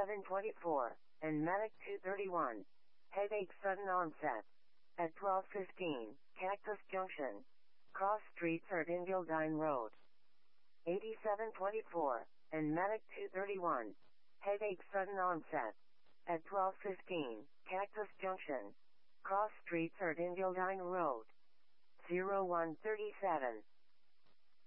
8724, and Medic 231. Headache sudden onset. At 12:15, Cactus Junction. Cross Street 3rd in Gildine Road. 8724, and Medic 231. Headache sudden onset. At 12:15, Cactus Junction. Cross Street 3rd in Gildine Road. 0137.